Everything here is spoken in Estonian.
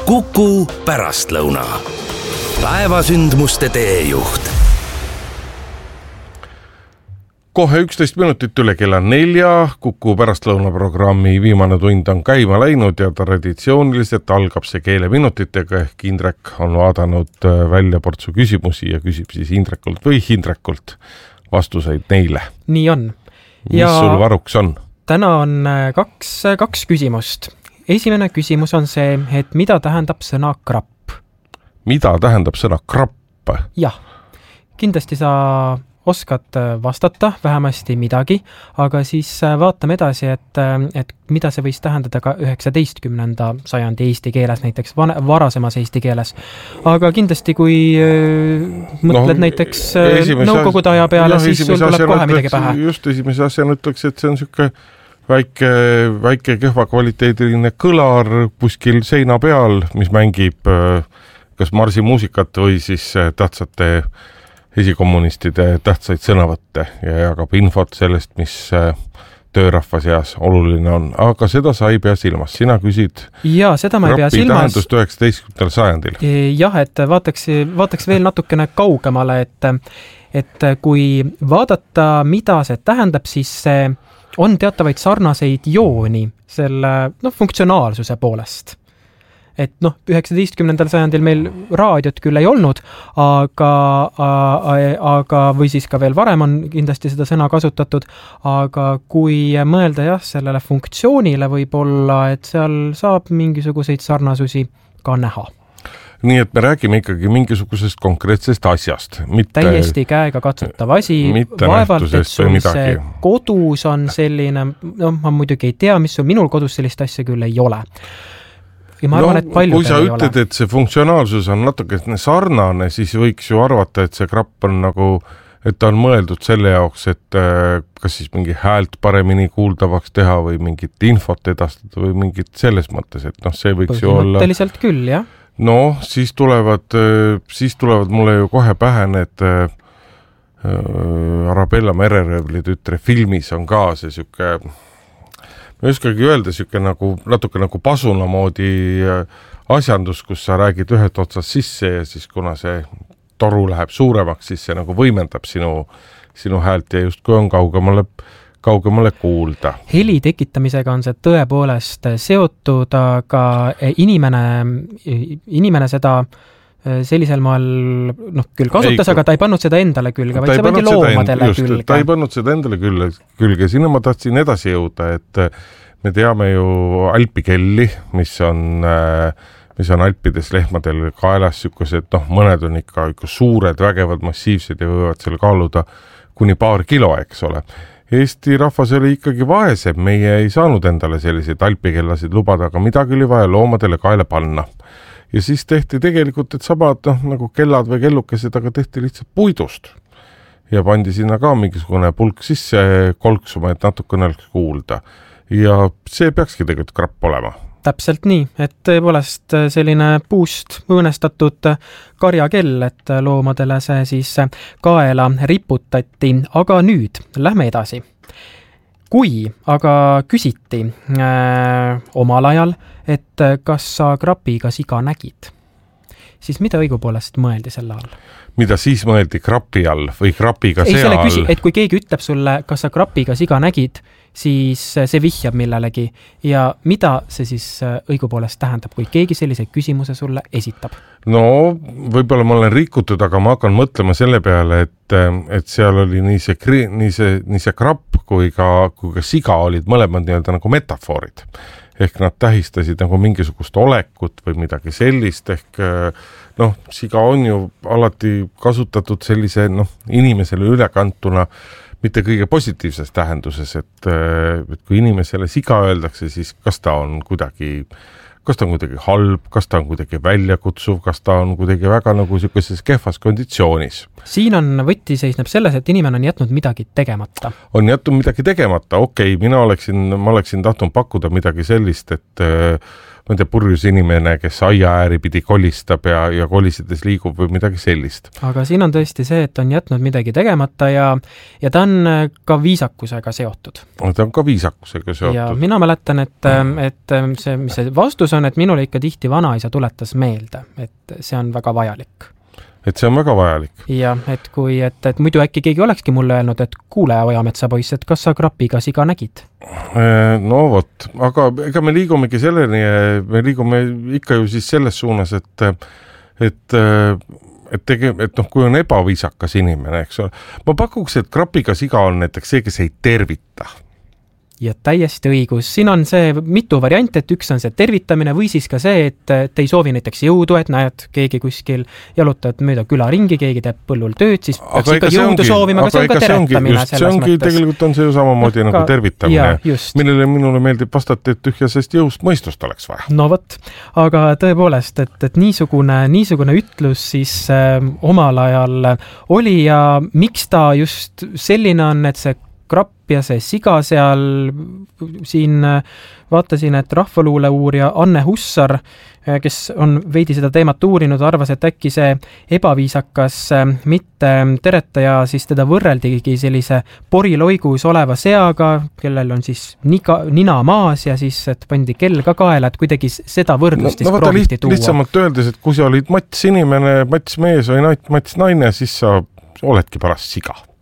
Kuku pärastlõuna. Päevasündmuste teejuht. Kohe 11 minutit üle kella 4. Kuku pärastlõunaprogrammi viimane tund on käima läinud ja traditsiooniliselt algab see keeleminutitega ehk Indrek on vaadanud välja portsu küsimusi ja küsib siis Indrekult või Hindrekult vastuseid neile. Nii on. Mis sul varuks on? Täna on kaks küsimust. Esimene küsimus on see, et mida tähendab sõna krapp? Mida tähendab sõna krapp? Jah, kindlasti sa oskad vastata vähemasti midagi, aga siis vaatame edasi, et mida see võis tähendada ka 19. sajandi eesti keeles, näiteks varasemas eesti keeles. Aga kindlasti, kui mõtled näiteks nõukogude aja peale, siis sul tuleb kohe midagi pähe. Just esimese asjana ütleks, et see on siuke väike kehva kvaliteediline kõlar kuskil seina peal, mis mängib kas marsimuusikat või siis tähtsate esikommunistide tähtsaid sõnavõtte ja jagab infot sellest, mis töörahva seas oluline on. Aga seda sa ei pea silmas. Sina küsid seda ma ei pea silmas. Tähendust 19. sajandil. Jah, et vaataks veel natukene kaugemale, et kui vaadata, mida see tähendab, siis see on teatavaid sarnaseid jooni selle funktsionaalsuse poolest. Et 19. sajandil meil raadiot küll ei olnud, aga või siis ka veel varem on kindlasti seda sõna kasutatud, aga kui mõelda sellele funktsioonile võib-olla, et seal saab mingisuguseid sarnasusi ka näha. Nii et me räägime ikkagi mingisugusest konkreetsest asjast. Täiesti käega katsutav asi, vaevalt, et sul see kodus on selline, ma muidugi ei tea, mis sul, minul kodus sellist asja küll ei ole. Ja ma arvan, et kui sa ütled, et see funktsionaalsus on natuke sarnane, siis võiks ju arvata, et see krapp on nagu, et ta on mõeldud selle jaoks, et kas siis mingi häält paremini kuuldavaks teha või mingit infot edastada või mingit selles mõttes, et see võiks ju olla... Põhimõtteliselt küll, jah. Siis tulevad mulle ju kohe pähe need Arabella Mereröövli tütre filmis on ka see siuke, ma ei oskagi öelda, siuke natuke nagu pasuna moodi asjandus, kus sa räägid ühed otsas sisse ja siis kuna see toru läheb suuremaks, siis see nagu võimendab sinu häält ja just kui on kaugemale kuulda. Heli tekitamisega on see tõepoolest seotud, aga inimene seda sellisel maal küll kasutas, aga ta ei pannud seda endale külge, vaid see pandi loomadele külge. Ta ei pannud seda endale külge. Sinna ma tahtsin edasi jõuda, et me teame ju alpikelli, mis on alpides lehmadel kaelas siukesed, mõned on ikka suured, vägevad, massiivsed ja võivad seal kaaluda kuni paar kilo, eks ole. Eesti rahvas oli ikkagi vaesem, meie ei saanud endale selliseid alpikellasid lubada, aga midagi oli vaja loomadele kaela panna. Ja siis tehti tegelikult, et samad nagu kellad või kellukesed, aga tehti lihtsalt puidust. Ja pandi sinna ka mingisugune pulk sisse kolksuma, et natukene oleks kuulda. Ja see peakski tegelikult krapp olema. Täpselt nii, et tõepoolest selline puust õõnestatud karjakell, et loomadele see siis kaela riputati, aga nüüd lähme edasi. Kui aga küsiti omal ajal, et kas sa krapiga siga nägid, siis mida õigupoolest mõeldi selle all? Mida siis mõeldi krapi all või krapiga sea all? Et kui keegi ütleb sulle, kas sa krapiga siga nägid, siis see vihjab millelegi ja mida see siis õigupoolest tähendab, kui keegi sellise küsimuse sulle esitab? Võib-olla ma olen rikutud, aga ma hakkan mõtlema selle peale, et seal oli nii see krapp kui ka siga olid mõlemad nagu metafoorid. Ehk nad tähistasid nagu mingisugust olekut või midagi sellist, ehk siga on ju alati kasutatud sellise inimesele ülekantuna mitte kõige positiivses tähenduses, et kui inimesele siga öeldakse, siis kas ta on kuidagi halb, kas ta on kuidagi väljakutsuv, kas ta on kuidagi väga nagu sellises kehvas konditsioonis. Siin on võti seisneb selles, et inimene on jätnud midagi tegemata. On jätnud midagi tegemata, okei, ma oleksin tahtnud pakkuda midagi sellist, et ma ei tea, purjus inimene, kes aia ääri pidi kolistab ja kolisedes liigub või midagi sellist. Aga siin on tõesti see, et on jätnud midagi tegemata ja ta on ka viisakusega seotud. Ta on ka viisakusega seotud. Ja mina mäletan, et see vastus on, et minule ikka tihti vanaisa tuletas meelde, et see on väga vajalik. Et see on väga vajalik. Ja, et kui, et muidu äkki keegi olekski mulle öelnud, et kuule, Ojametsa poiss, et kas sa krapiga siga nägid? No vot, aga ega me liigumegi selleni, me liigume ikka ju siis selles suunas, et kui on ebaviisakas inimene, eks ole. Ma pakuks, et krapiga siga on näiteks see, kes ei tervita. Ja täiesti õigus. Siin on see mitu variant, et üks on see tervitamine või siis ka see, et ei soovi näiteks jõudu, et näed, keegi kuskil jalutad mööda küla ringi, keegi teeb põllul tööd, siis peaks ikka jõudu soovima, aga see on ka teretamine selles mõttes. Tegelikult on see ju samamoodi nagu tervitamine, millele minule meeldib vastata, et tühjasest jõust mõistust oleks vaja. No vot, aga tõepoolest, et niisugune ütlus siis omal ajal oli ja miks ta just selline on, et see krapp ja see siga seal, siin vaatasin, et rahvaluule uurija Anne Hussar, kes on veidi seda teemat uurinud, arvas, et äkki see ebaviisakas mitte teretaja, siis teda võrreldigi sellise poriloigus oleva seaga, kellel on siis nina maas ja siis et pandi kell ka kaela, et kuidagi seda võrdlust siis prooviti tuua. Lihtsamalt öeldes, et kui sa olid mats inimene, mats mees või mats naine, siis sa oledki pärast siga.